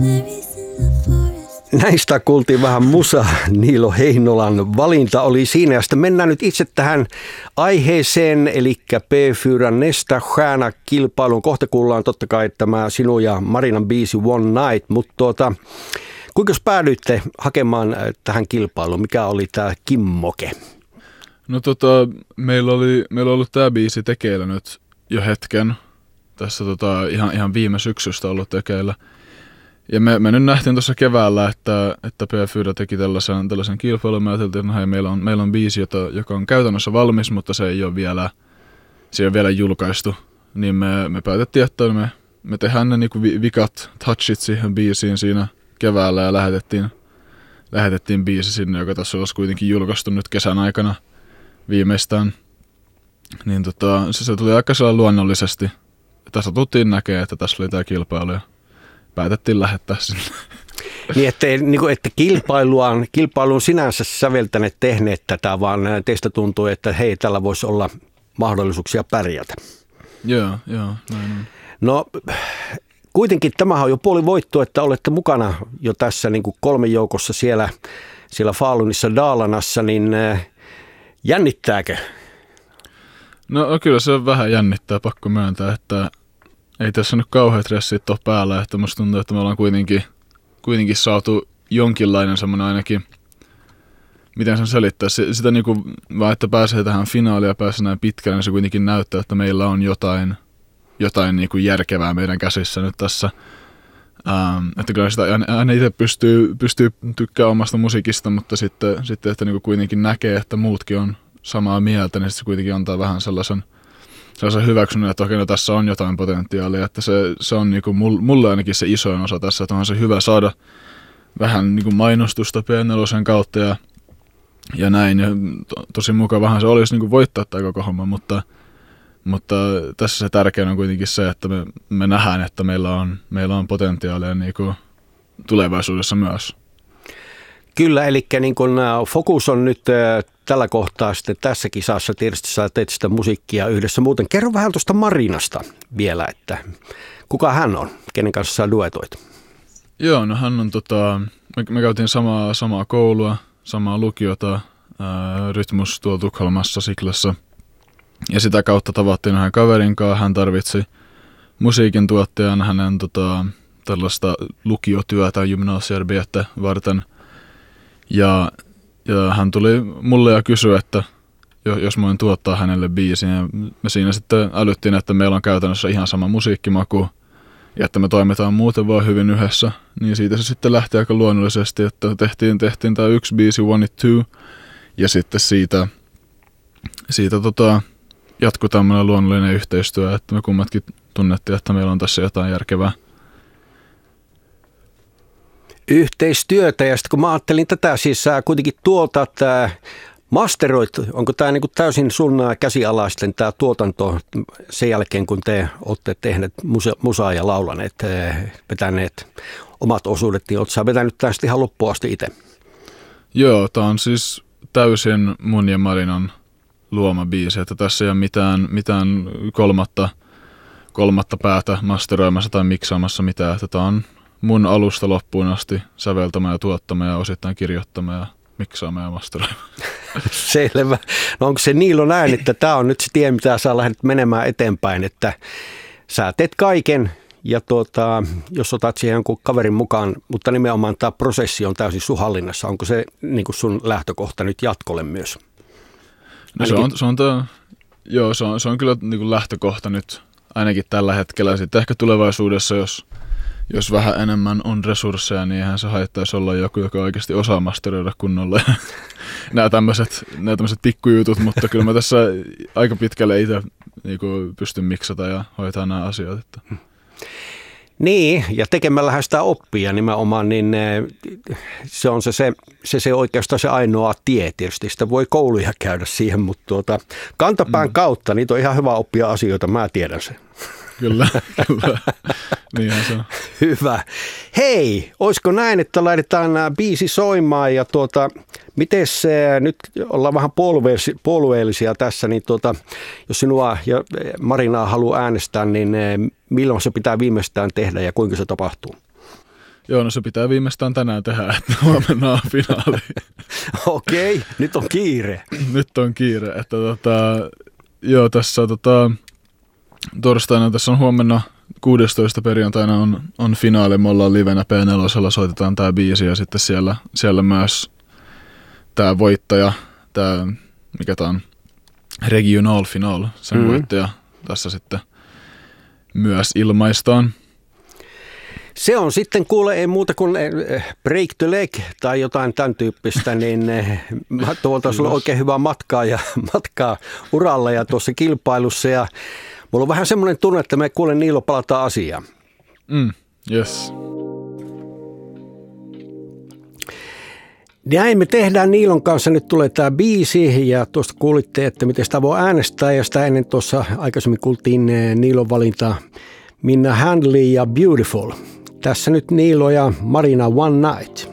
Näistä kuultiin vähän musa. Niilo Heinolan valinta oli siinä. Ja sitten mennään nyt itse tähän aiheeseen, eli P4 Nästa Stjärna-kilpailuun. Kohta kuullaan totta kai tämä sinun ja Marinan biisi One Night, mutta kuinka päädyitte hakemaan tähän kilpailuun? Mikä oli tämä kimmoke? No meillä on ollut tämä biisi tekeillä nyt jo hetken. Tässä ihan viime syksystä ollut tekeillä. Ja me nyt nähtiin tuossa keväällä, että P4 teki tällaisen kilpailun. Me ajateltiin, että meillä on biisi, joka on käytännössä valmis, mutta se ei ole vielä julkaistu. Niin me päätettiin, että me tehdään ne niinku vikat touchit siihen biisiin siinä keväällä ja lähetettiin biisi sinne, joka tässä olisi kuitenkin julkaistu nyt kesän aikana viimeistään. Niin se tuli aika luonnollisesti. Tässä tultiin näkemään, että tässä oli tämä kilpailu ja päätettiin lähettää sinne. Niin, että kilpailuun sinänsä säveltäneet tehneet tätä, vaan teistä tuntuu, että hei, tällä voisi olla mahdollisuuksia pärjätä. Joo, näin on. No, kuitenkin tämähän on jo puoli voittoa, että olette mukana jo tässä niin kuin kolmen joukossa siellä Falunissa Dalarnassa, niin jännittääkö? No kyllä se vähän jännittää, pakko myöntää, että ei tässä nyt kauheat stressit ole päällä, että musta tuntuu, että me ollaan kuitenkin saatu jonkinlainen semmoinen ainakin, miten sen selittää, sitä niinku, vaan että pääsee tähän finaaliin ja pääsee näin pitkälle, niin se kuitenkin näyttää, että meillä on jotain niinku järkevää meidän käsissä nyt tässä. Että kyllä sitä aina itse pystyy tykkäämään omasta musiikista, mutta sitten että niinku kuitenkin näkee, että muutkin on samaa mieltä, niin se kuitenkin antaa vähän sellaisen hyväksynnän, että okei, no tässä on jotain potentiaalia, että se on niinku mulle ainakin se isoin osa tässä, että onhan se hyvä saada vähän niinku mainostusta P4 kautta ja näin, ja tosi mukavahan se olisi niinku voittaa tämä koko homma, mutta tässä se tärkein on kuitenkin se, että me nähdään, että meillä on potentiaalia niinku tulevaisuudessa myös. Kyllä, eli niin kun fokus on nyt tällä kohtaa sitten tässä kisassa. Tietysti sä teet sitä musiikkia yhdessä. Muuten kerro vähän tuosta Marinasta vielä, että kuka hän on, kenen kanssa sä duetoit? Joo, no hän on me käytiin samaa koulua, samaa lukiota, Rytmus tuolla Tukholmassa Siklassa. Ja sitä kautta tavattiin hänen kaverin kanssa. Hän tarvitsi musiikin tuottajan hänen tällaista lukiotyötä gymnasiearbete varten. Ja hän tuli mulle ja kysyi, että jos mä voin tuottaa hänelle biisin. Ja me siinä sitten älyttiin, että meillä on käytännössä ihan sama musiikkimaku ja että me toimitaan muuten vaan hyvin yhdessä. Niin siitä se sitten lähti aika luonnollisesti, että tehtiin tämä yksi biisi One It Two ja sitten siitä jatkui tämmöinen luonnollinen yhteistyö, että me kummatkin tunnettiin, että meillä on tässä jotain järkevää. Yhteistyötä, ja sitten kun mä ajattelin tätä, siis sä kuitenkin tuotat, masteroit, onko tämä niin kuin täysin sun käsialaisten tämä tuotanto sen jälkeen, kun te olette tehneet musaa ja laulaneet, vetäneet omat osuudet, niin oletko sä vetänyt tästä ihan loppuun asti itse? Joo, tämä on siis täysin mun ja Marinan luoma biisi, että tässä ei ole mitään kolmatta päätä masteroimassa tai miksaamassa mitään, että tämä on mun alusta loppuun asti säveltämä ja tuottama ja osittain kirjoittama ja miksaama ja masteroima. Selvä. No onko se Niilo näin, että tämä on nyt se tie, mitä sä lähdet menemään eteenpäin, että sä teet kaiken ja jos otat siihen jonkun kaverin mukaan, mutta nimenomaan tämä prosessi on täysin sun hallinnassa. Onko se niin kuin sun lähtökohta nyt jatkolle myös? No se on kyllä niin kuin lähtökohta nyt ainakin tällä hetkellä. Sitten ehkä tulevaisuudessa, jos vähän enemmän on resursseja, niin eihän se haittaisi olla joku, joka oikeasti osaa masteroida kunnolla. Nämä tämmöiset pikkujutut, mutta kyllä mä tässä aika pitkälle itse niin pystyn miksata ja hoitaa nämä asiat. Niin, ja tekemällähän sitä oppia nimenomaan, niin se on se oikeastaan se ainoa tie. Tietysti sitä voi kouluja käydä siihen, mutta kantapään kautta niitä on ihan hyvä oppia asioita, mä tiedän sen. Kyllä. Niinhän se on. Hyvä. Hei, olisiko näin, että laitetaan biisi soimaan ja miten nyt ollaan vähän puolueellisia tässä, niin jos sinua ja Marinaa haluaa äänestää, niin milloin se pitää viimeistään tehdä ja kuinka se tapahtuu? Joo, no se pitää viimeistään tänään tehdä, että huomenna on finaali. Okei, nyt on kiire. Nyt on kiire, että joo, tässä torstaina, tässä on huomenna 16. perjantaina on finaali, me ollaan livenä P4, soitetaan tää biisi ja sitten siellä myös tää voittaja, tää, mikä tää on, regional final, sen voittaja tässä sitten myös ilmaistaan. Se on sitten kuule ei muuta kuin break the leg tai jotain tämän tyyppistä, niin mä toivotan sulle oikein hyvää matkaa uralle ja tuossa kilpailussa. Ja mulla on vähän semmoinen tunne, että me kuulen Niilo palataan asiaan. Yes. Näin me tehdään Niilon kanssa. Nyt tulee tämä biisi ja tuosta kuulitte, että miten sitä voi äänestää. Ja sitä ennen tuossa aikaisemmin kuultiin Niilon valinta Minna Handley ja Beautiful. Tässä nyt Niilo ja Marina One Night.